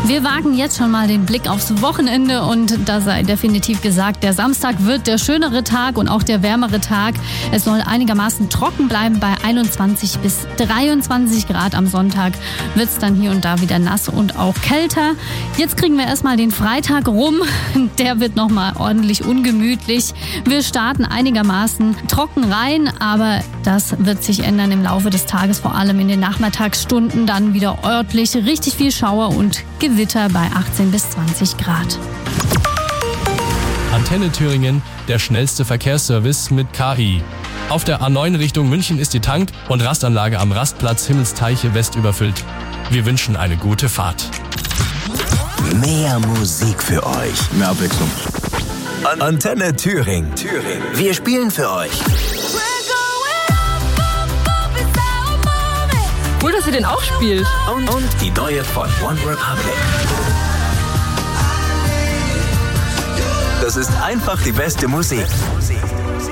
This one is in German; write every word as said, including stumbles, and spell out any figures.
Wir wagen jetzt schon mal den Blick aufs Wochenende und da sei definitiv gesagt, der Samstag wird der schönere Tag und auch der wärmere Tag. Es soll einigermaßen trocken bleiben bei einundzwanzig bis dreiundzwanzig Grad. Am Sonntag wird es dann hier und da wieder nass und auch kälter. Jetzt kriegen wir erstmal den Freitag rum. Der wird nochmal ordentlich ungemütlich. Wir starten einigermaßen trocken rein, aber das wird sich ändern im Laufe des Tages, vor allem in den Nachmittagsstunden dann wieder örtlich richtig viel Schauer und Gewitter bei achtzehn bis zwanzig Grad. Antenne Thüringen, der schnellste Verkehrsservice mit K I. Auf der A neun Richtung München ist die Tank- und Rastanlage am Rastplatz Himmelsteiche West überfüllt. Wir wünschen eine gute Fahrt. Mehr Musik für euch. Mehr Abwechslung. An- Antenne Thüringen. Thüringen. Wir spielen für euch. Cool, dass ihr den auch spielt. Und, und die neue von One Republic. Das ist einfach die beste Musik.